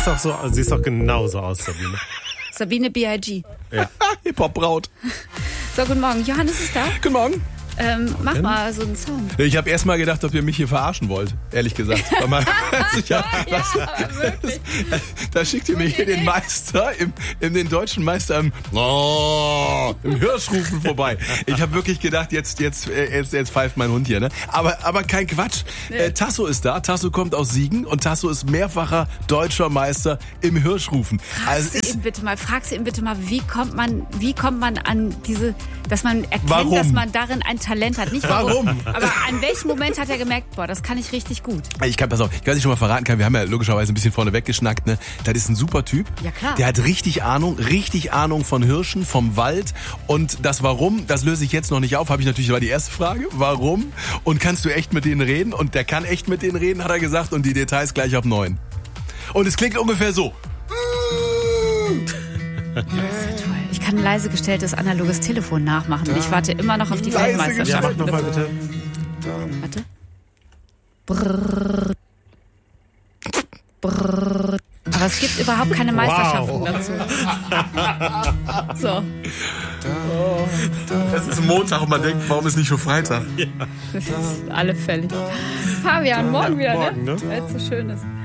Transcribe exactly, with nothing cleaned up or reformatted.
auch so, siehst auch genauso aus, Sabine. Sabine B I G. Ja. Hip-Hop-Braut. So, guten Morgen. Johannes ist da. Guten Morgen. Ähm, mach denn? mal so einen Sound. Ich habe erst mal gedacht, ob ihr mich hier verarschen wollt, ehrlich gesagt. Man, ja, was, wirklich. Da schickt ihr mir hier den Meister, im, im, den deutschen Meister im, oh, im Hirschrufen vorbei. Ich habe wirklich gedacht, jetzt, jetzt, jetzt, jetzt pfeift mein Hund hier. Ne? Aber, aber kein Quatsch. Nee. Äh, Tasso ist da. Tasso kommt aus Siegen und Tasso ist mehrfacher deutscher Meister im Hirschrufen. Fragst also du ihn bitte mal, fragst du ihn bitte mal, wie kommt man, wie kommt man an diese, dass man erkennt, warum? dass man darin ein Talent hat. Nicht warum. warum? Aber an welchem Moment hat er gemerkt, boah, das kann ich richtig gut? Ich kann, pass auf, ich kann nicht schon mal verraten, kann, wir haben ja logischerweise ein bisschen vorne weggeschnackt, ne? Das ist ein super Typ. Ja, klar. Der hat richtig Ahnung, richtig Ahnung von Hirschen, vom Wald. Und das Warum, das löse ich jetzt noch nicht auf, habe ich natürlich, war die erste Frage. Warum? Und kannst du echt mit denen reden? Und der kann echt mit denen reden, hat er gesagt. Und die Details gleich auf neun. Und es klingt ungefähr so. Das ist ja toll. Ich kann ein leise gestelltes analoges Telefon nachmachen. Und ich warte immer noch auf die Leise Weltmeisterschaft. Ja, mach nochmal bitte. Warte. Brrr. Brrr. Aber es gibt überhaupt keine Meisterschaften Wow. dazu. So. Es ist Montag und man denkt, warum ist nicht schon Freitag? Das ist alle fällig. Fabian, morgen wieder, morgen, ne? ne? Weil es so schön ist.